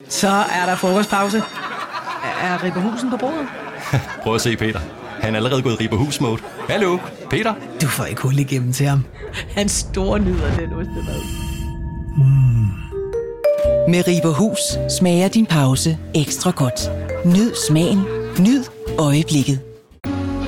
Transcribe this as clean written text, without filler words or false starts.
Så er der frokostpause. Er Ribberhusen på bordet? Prøv at se, Peter. Han er allerede gået i Ribberhus-mode. Hallo, Peter? Du får ikke hul igennem til ham. Han stornyder den ostemad. Med Ribberhus smager din pause ekstra godt. Nyd smagen. Nyd øjeblikket.